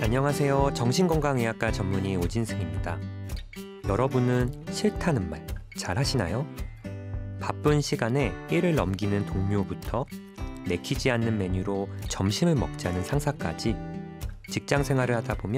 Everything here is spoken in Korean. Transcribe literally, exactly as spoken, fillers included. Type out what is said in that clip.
안녕하세요. 정신건강의학과 전문의 오진승입니다. 여러분은 싫다는 말 잘하시나요? 바쁜 시간에 일을 넘기는 동료부터 내키지 않는 메뉴로 점심을 먹자는 상사까지 직장 생활을 하다 보면